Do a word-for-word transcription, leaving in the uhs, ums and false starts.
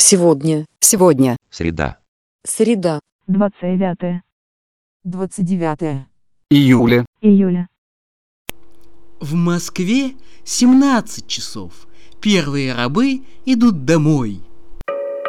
Сегодня. Сегодня. Среда. Среда. двадцать девятое. двадцать девятое Июля. Июля. В Москве семнадцать часов. Первые рабы идут домой.